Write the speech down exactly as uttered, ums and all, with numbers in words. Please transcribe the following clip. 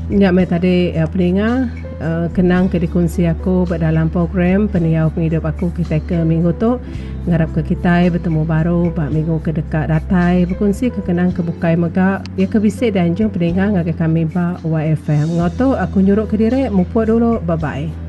Ya, mai tadi uh, pendengar uh, kenang ke dikongsi aku dalam program peniau penghidup aku kita ke minggu tu ngarap ke kita bertemu baru pak minggu ke dekat datai berkongsi ke kenang ke bukai megak ya ke bisik dan jom pendengar ngake kami ba Y F M ngoto aku nyuruh ke diri mupuk dulu bye bye.